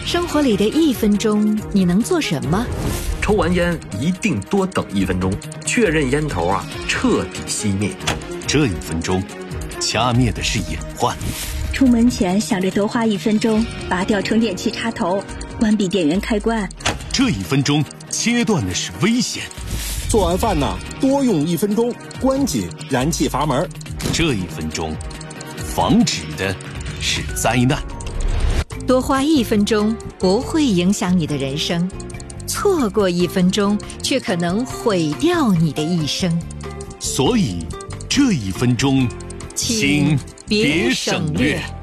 生活里的1分钟，你能做什么？ 抽完烟一定多等1分钟，确认烟头彻底熄灭。 这1分钟，掐灭的是隐患。 出门前想着多花1分钟，拔掉充电器插头，关闭电源开关。 这1分钟，切断的是危险。 做完饭多用1分钟，关紧燃气阀门。 这1分钟，防止的是灾难。 多花1分钟不会影响你的人生，错过1分钟却可能毁掉你的一生。 所以这1分钟，请别省略。